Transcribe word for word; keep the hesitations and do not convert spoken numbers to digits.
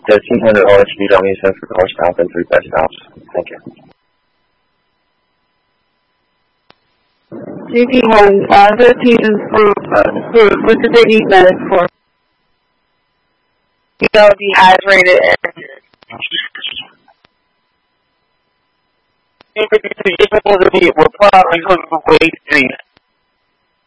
thirteen hundred orange Vietnamese cents for car stop and three best stops. Thank you. J P one, uh, thirteen is for, uh, for, what did they need that for? You know, dehydrated and... We're probably going to wait three.